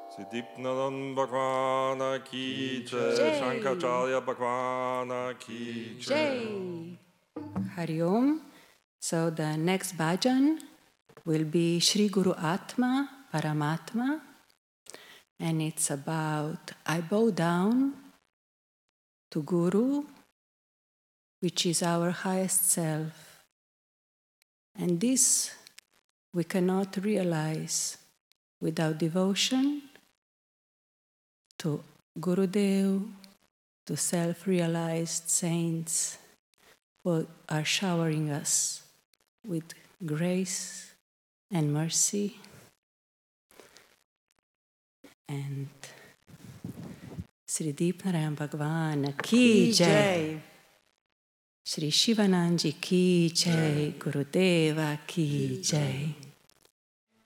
Siddhipnadan Bhagwana Ki Jai, Shankaracharya Bhagwana Ki Jai. Hari Om. So the next bhajan will be Shri Guru Atma Paramatma, and it's about I bow down to Guru, which is our highest self. And this we cannot realize without devotion to Gurudev, to self-realized saints who are showering us with grace and mercy. And Sri Deepnarayan Bhagwan Ki Jai. Shri Shivananji Ki Jai. Gurudeva Ki Jai.